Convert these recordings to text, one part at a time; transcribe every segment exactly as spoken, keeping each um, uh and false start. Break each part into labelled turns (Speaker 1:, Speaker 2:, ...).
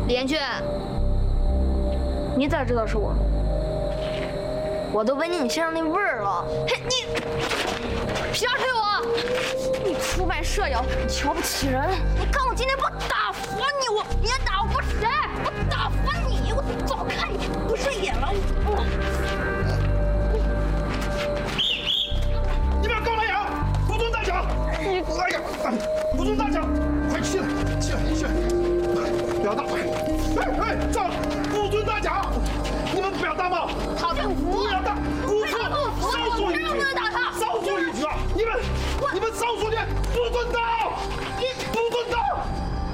Speaker 1: 李彦俊，你咋知道是我？我都闻见你身上那味儿了。嘿，你别推我！你出卖社友，你瞧不起人！你看我今天不打死你，我别打我谁？我打死你！我早看你不顺眼了！我。
Speaker 2: 你们高来阳，不准大讲！你哎呀，不准大讲！快起来，起来，起来！不要打！哎哎，站！不准大讲！你们不要打嘛！
Speaker 1: 陶政福，
Speaker 2: 不要打！不准！少说一句！
Speaker 1: 不能打他！
Speaker 2: 少说一句啊！你们，你们少说点！不准打！不准打！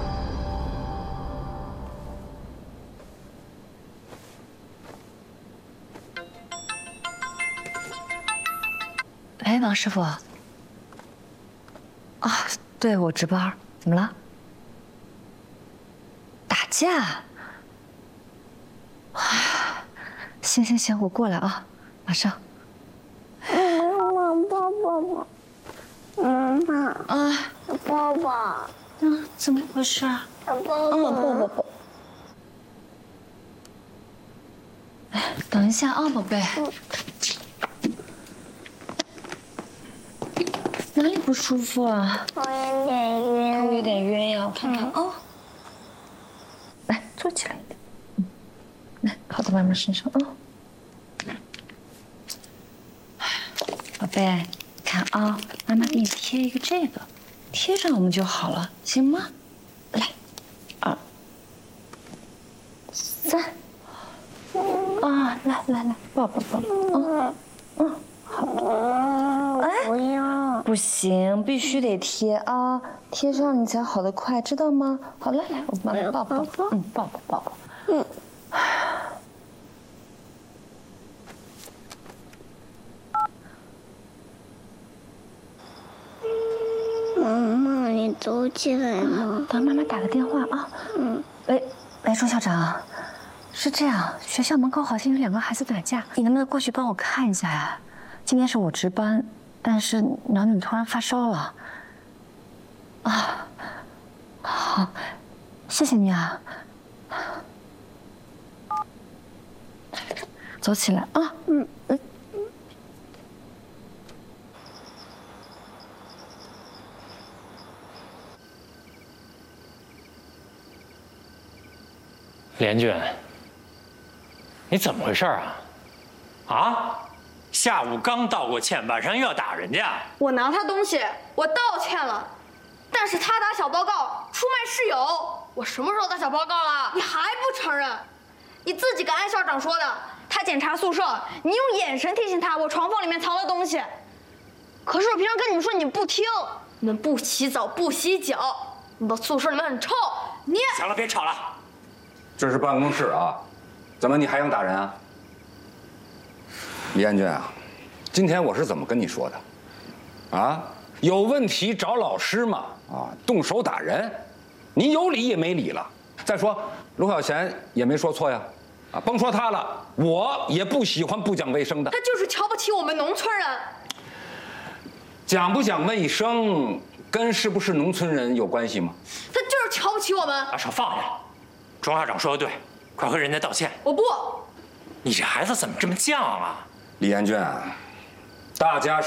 Speaker 3: 哎，王师傅。啊，对，我值班，怎么了？打架？啊，行行行，我过来啊，马上。
Speaker 4: 妈妈，抱抱吧。妈妈。
Speaker 3: 啊，
Speaker 4: 抱抱。
Speaker 3: 嗯，怎么回事啊？
Speaker 4: 抱抱。
Speaker 3: 嗯，抱抱抱。哎，等一下啊，宝贝。哪里不舒服啊？
Speaker 4: 我有点晕。
Speaker 3: 头有点晕呀，我看看啊。来，坐起来一点。嗯，来，靠在妈妈身上啊。宝贝，看啊，妈妈给你贴一个这个，贴上我们就好了，行吗？来，二、三。啊，来来来，抱抱抱，嗯嗯，好。哎，
Speaker 4: 不要。
Speaker 3: 不行，必须得贴啊，贴上你才好得快，知道吗？好，来来，我帮你抱抱，嗯，抱抱抱抱，嗯。
Speaker 4: 妈妈，你走起来吗？
Speaker 3: 帮妈妈打个电话啊。嗯。喂喂，钟校长，是这样，学校门口好像有两个孩子打架，你能不能过去帮我看一下呀？今天是我值班，但是鸟女突然发烧了。啊，好，谢谢你啊。走起来啊。嗯嗯。
Speaker 5: 连俊，你怎么回事啊？啊？下午刚道过歉，晚上又要打人家？
Speaker 1: 我拿他东西，我道歉了，但是他打小报告，出卖室友。我什么时候打小报告了？你还不承认？你自己跟安校长说的。他检查宿舍，你用眼神提醒他我床缝里面藏了东西。可是我平常跟你们说，你们不听。你们不洗澡，不洗脚，你们宿舍里面很臭。你
Speaker 5: 行了，别吵了。
Speaker 6: 这是办公室啊，怎么你还想打人啊？李彦俊啊，今天我是怎么跟你说的？啊，有问题找老师嘛，啊，动手打人，你有理也没理了。再说罗小贤也没说错呀，啊，甭说他了，我也不喜欢不讲卫生的。
Speaker 1: 他就是瞧不起我们农村人。
Speaker 6: 讲不讲卫生跟是不是农村人有关系吗？
Speaker 1: 他就是瞧不起我们。
Speaker 5: 把手放下。钟校长说的对，快和人家道歉。
Speaker 1: 我不。
Speaker 5: 你这孩子怎么这么犟啊？
Speaker 6: 李彦俊，大家